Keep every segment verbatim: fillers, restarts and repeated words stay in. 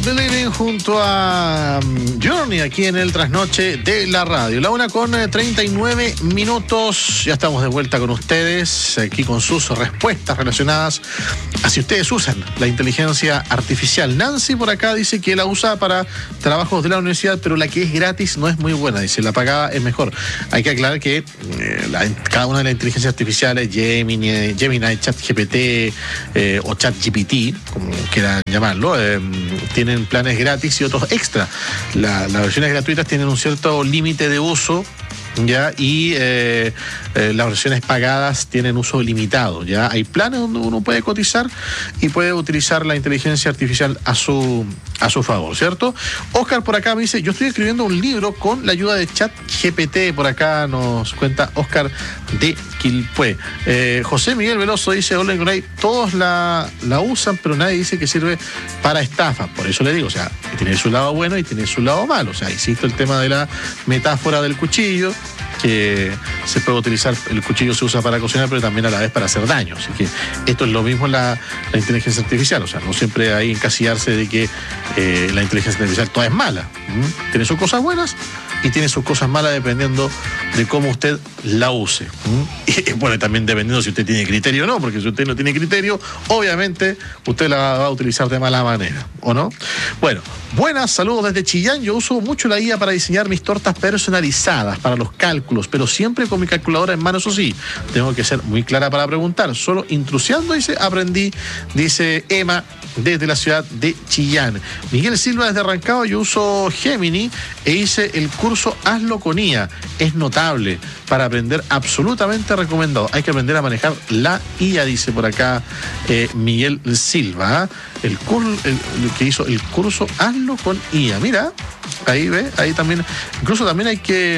Believing junto a Journey aquí en el Trasnoche de la Radio. La una con treinta y nueve minutos. Ya estamos de vuelta con ustedes, aquí con sus respuestas relacionadas a si ustedes usan la inteligencia artificial. Nancy por acá dice que la usa para trabajos de la universidad, pero la que es gratis no es muy buena. Dice, la pagada es mejor. Hay que aclarar que eh, la, cada una de las inteligencias artificiales, Gemini, Gemini ChatGPT eh, o ChatGPT, como quieran llamarlo, eh, tienen planes gratis y otros extra. La, las versiones gratuitas tienen un cierto límite de uso, ya, y eh, eh, las versiones pagadas tienen uso limitado, ya. Hay planes donde uno puede cotizar y puede utilizar la inteligencia artificial a su a su favor, ¿cierto? Oscar por acá me dice, yo estoy escribiendo un libro con la ayuda de ChatGPT, por acá nos cuenta Oscar de Quilpué. Eh, José Miguel Veloso dice, hola Nicolai, todos la, la usan, pero nadie dice que sirve para estafa. Por eso le digo, o sea, tiene su lado bueno y tiene su lado malo. O sea, insisto, el tema de la metáfora del cuchillo, que se puede utilizar, el cuchillo se usa para cocinar, pero también a la vez para hacer daño. Así que esto es lo mismo la, la inteligencia artificial. O sea, no siempre hay que encasillarse de que eh, la inteligencia artificial toda es mala. ¿Mm? Tiene sus cosas buenas y tiene sus cosas malas dependiendo de cómo usted la use. ¿Mm? Y bueno, también dependiendo si usted tiene criterio o no, porque si usted no tiene criterio, obviamente usted la va a utilizar de mala manera, ¿o no? Bueno, buenas, saludos desde Chillán. Yo uso mucho la I A para diseñar mis tortas personalizadas, para los cálculos, pero siempre con mi calculadora en mano, eso sí. Tengo que ser muy clara para preguntar. Solo intrusiando, dice, aprendí, dice Emma, desde la ciudad de Chillán. Miguel Silva desde Rancagua, yo uso Gemini e hice el curso Hazlo con I A. Es notable, para aprender absolutamente recomendado. Hay que aprender a manejar la I A, dice por acá eh, Miguel Silva. El, cur, el, el que hizo el curso Hazlo con I A. Mira, ahí ve, ahí también, incluso también hay que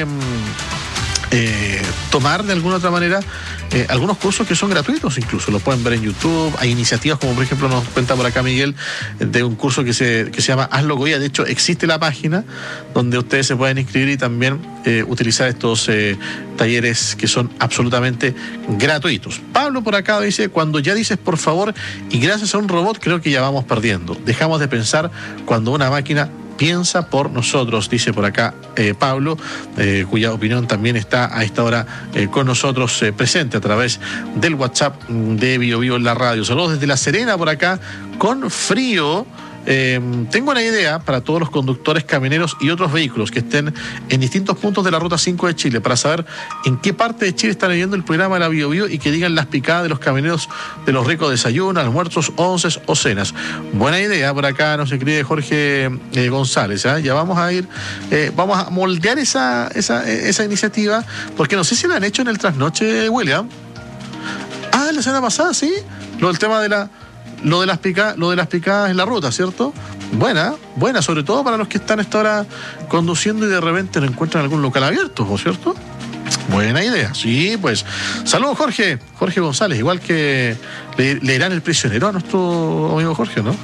eh, tomar de alguna otra manera Eh, algunos cursos que son gratuitos, incluso los pueden ver en YouTube. Hay iniciativas como por ejemplo nos cuenta por acá Miguel de un curso que se, que se llama Hazlo con I A. De hecho existe la página donde ustedes se pueden inscribir y también eh, utilizar estos eh, talleres que son absolutamente gratuitos. Pablo por acá dice, cuando ya dices por favor y gracias a un robot, creo que ya vamos perdiendo. Dejamos de pensar cuando una máquina piensa por nosotros, dice por acá eh, Pablo, eh, cuya opinión también está a esta hora eh, con nosotros eh, presente a través del WhatsApp de Bio Bio en la radio. Saludos desde La Serena por acá, con frío. Eh, tengo una idea para todos los conductores, camioneros y otros vehículos que estén en distintos puntos de la Ruta cinco de Chile para saber en qué parte de Chile están viendo el programa de la Bio Bio y que digan las picadas de los camioneros de los ricos desayunos, almuerzos, onces o cenas. Buena idea, por acá nos escribe Jorge eh, González. ¿eh? Ya vamos a ir, eh, vamos a moldear esa, esa, esa iniciativa, porque no sé si la han hecho en el trasnoche, William. Ah, la semana pasada, sí, lo del tema de la Lo de las picadas, lo de las picadas en la ruta, ¿cierto? Buena, buena, sobre todo para los que están a esta hora conduciendo y de repente no encuentran algún local abierto, ¿no es cierto? Buena idea, sí, pues. Saludos, Jorge, Jorge González, igual que le, le irán el prisionero a nuestro amigo Jorge, ¿no?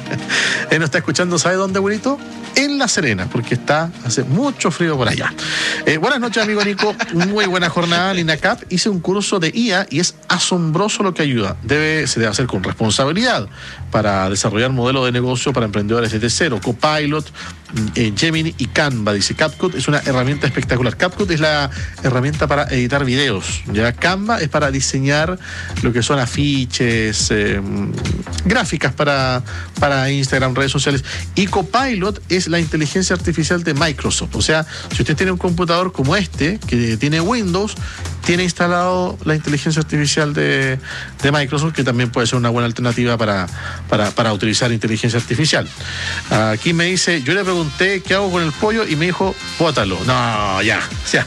Él nos está escuchando, ¿sabe dónde, abuelito? En La Serena, porque está, hace mucho frío por allá. Eh, buenas noches, amigo Nico. Muy buena jornada, Linacap. Hice un curso de I A y es asombroso lo que ayuda. Debe, se debe hacer con responsabilidad para desarrollar modelos de negocio para emprendedores desde cero. Copilot, eh, Gemini y Canva. Dice, CapCut es una herramienta espectacular. CapCut es la herramienta para editar videos. Ya Canva es para diseñar lo que son afiches, eh, gráficas para, para Instagram, redes sociales. Y Copilot es la inteligencia artificial de Microsoft. O sea, si usted tiene un computador como este, que tiene Windows, tiene instalado la inteligencia artificial de, de Microsoft, que también puede ser una buena alternativa para, para, para utilizar inteligencia artificial. Aquí me dice, yo le pregunté qué hago con el pollo y me dijo, bótalo. No, ya, ya.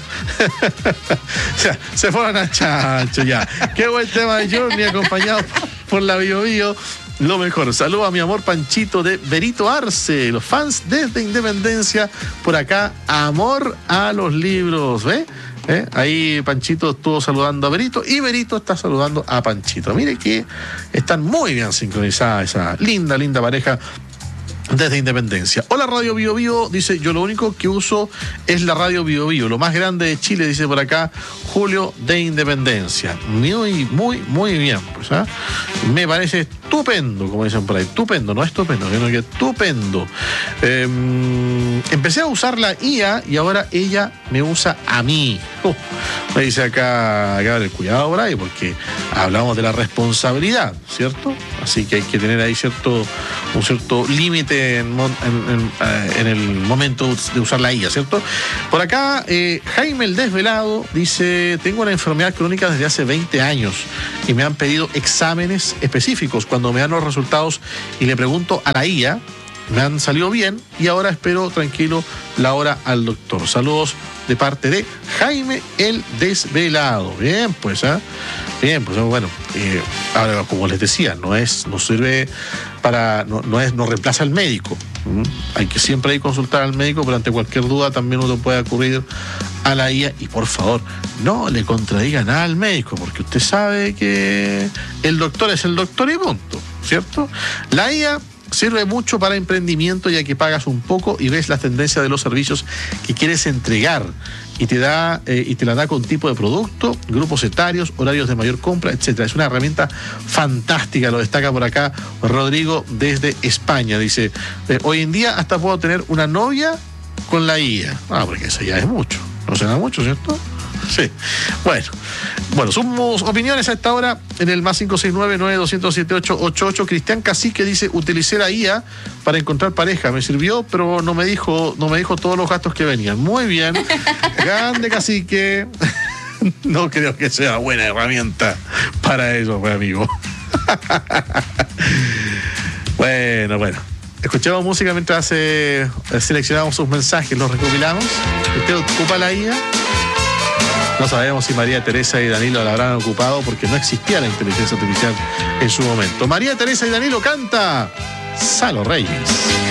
O sea, se fueron a chancho, ya. Qué buen tema de Journey, acompañado por la Bio Bio. Lo mejor. Saludo a mi amor Panchito de Berito Arce, los fans desde Independencia. Por acá, amor a los libros, ¿ve? ¿Eh? Ahí Panchito estuvo saludando a Berito y Berito está saludando a Panchito. Mire que están muy bien sincronizadas esa linda, linda pareja Desde Independencia. Hola Radio Bio Bio, dice, yo lo único que uso es la Radio Bio Bio, lo más grande de Chile, dice por acá Julio de Independencia. Muy, muy, muy bien, pues, ¿eh? Me parece estupendo, como dicen por ahí, estupendo, no estupendo, sino que estupendo. Eh, empecé a usar la I A y ahora ella me usa a mí. Uh, me dice acá, acá el cuidado por ahí, porque hablamos de la responsabilidad, ¿cierto? Así que hay que tener ahí cierto, un cierto límite En, en, en el momento de usar la I A, ¿cierto? Por acá, eh, Jaime el Desvelado dice, tengo una enfermedad crónica desde hace veinte años y me han pedido exámenes específicos. Cuando me dan los resultados y le pregunto a la I A, me han salido bien y ahora espero tranquilo la hora al doctor. Saludos de parte de Jaime el Desvelado. Bien, pues, ¿ah? ¿eh? Bien, pues bueno, eh, ahora como les decía, no es, no sirve para, no, no es, no reemplaza al médico. ¿Mm? Hay que siempre hay que consultar al médico, pero ante cualquier duda también uno puede acudir a la I A y por favor, no le contradiga nada al médico, porque usted sabe que el doctor es el doctor y punto, ¿cierto? La I A sirve mucho para emprendimiento, ya que pagas un poco y ves las tendencias de los servicios que quieres entregar y te da eh, y te la da con tipo de producto, grupos etarios, horarios de mayor compra, etcétera. Es una herramienta fantástica, lo destaca por acá Rodrigo desde España. Dice, eh, hoy en día hasta puedo tener una novia con la I A. Ah, porque eso ya es mucho. No será mucho, ¿cierto? Sí. Bueno, bueno, sus opiniones a esta hora en el más cinco seis nueve, nueve dos cero siete, ocho ocho ocho. Cristian Cacique dice, utilicé la I A para encontrar pareja. Me sirvió, pero no me dijo, no me dijo todos los gastos que venían. Muy bien. Grande Cacique. No creo que sea buena herramienta para eso, pues, amigo. Bueno, bueno. Escuchamos música mientras eh, seleccionamos sus mensajes, los recopilamos. ¿Usted ocupa la I A? No sabemos si María Teresa y Danilo la habrán ocupado porque no existía la inteligencia artificial en su momento. María Teresa y Danilo canta Salo Reyes.